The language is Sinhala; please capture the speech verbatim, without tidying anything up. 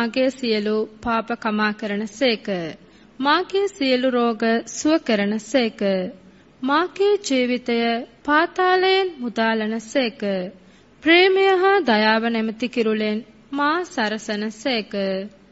මාගේ සියලු පාප කමා කරනසේක. මාගේ සියලු රෝග සුව කරනසේක. මාගේ ජීවිතය පාතාලයෙන් මුදාලනසේක. ප්‍රේමය හා දයාව නැමැති කිරුලෙන් මා සරසනසේක.